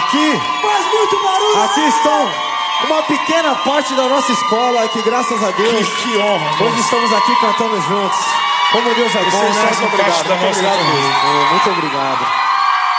Aqui, Faz muito barulho! aqui estão uma pequena parte da nossa escola que, graças a Deus, Que honra. hoje estamos aqui cantando juntos. Como Deus é bom, né? Muito obrigado. Muito obrigado.